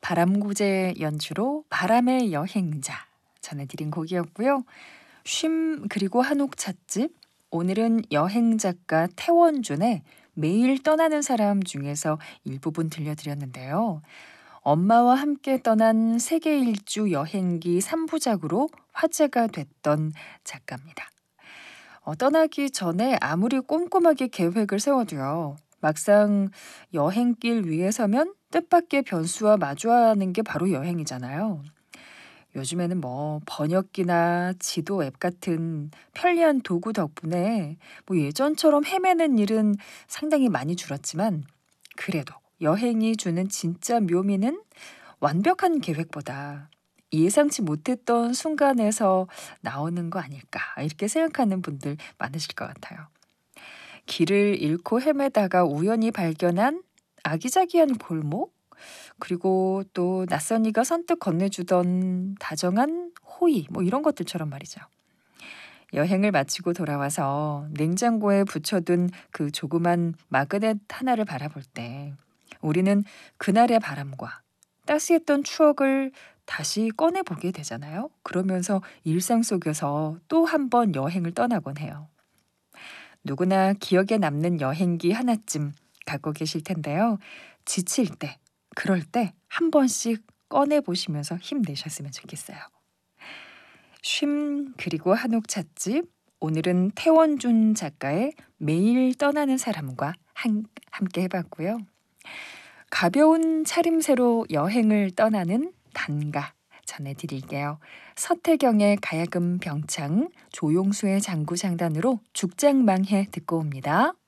바람고제 연주로 바람의 여행자 전해드린 곡이었고요. 쉼 그리고 한옥 찻집, 오늘은 여행 작가 태원준의 매일 떠나는 사람 중에서 일부분 들려드렸는데요. 엄마와 함께 떠난 세계 일주 여행기 3부작으로 화제가 됐던 작가입니다. 떠나기 전에 아무리 꼼꼼하게 계획을 세워도요. 막상 여행길 위에 서면 뜻밖의 변수와 마주하는 게 바로 여행이잖아요. 요즘에는 뭐 번역기나 지도 앱 같은 편리한 도구 덕분에 뭐 예전처럼 헤매는 일은 상당히 많이 줄었지만 그래도 여행이 주는 진짜 묘미는 완벽한 계획보다 예상치 못했던 순간에서 나오는 거 아닐까 이렇게 생각하는 분들 많으실 것 같아요. 길을 잃고 헤매다가 우연히 발견한 아기자기한 골목, 그리고 또 낯선 이가 선뜻 건네주던 다정한 호의, 뭐 이런 것들처럼 말이죠. 여행을 마치고 돌아와서 냉장고에 붙여둔 그 조그만 마그넷 하나를 바라볼 때 우리는 그날의 바람과 따스했던 추억을 다시 꺼내보게 되잖아요. 그러면서 일상 속에서 또 한 번 여행을 떠나곤 해요. 누구나 기억에 남는 여행기 하나쯤 갖고 계실 텐데요. 지칠 때, 그럴 때 한 번씩 꺼내보시면서 힘내셨으면 좋겠어요. 쉼 그리고 한옥 찻집, 오늘은 태원준 작가의 매일 떠나는 사람과 함께 해봤고요. 가벼운 차림새로 여행을 떠나는 단가 전해드릴게요. 서태경의 가야금 병창, 조용수의 장구장단으로 죽장망해 듣고 옵니다.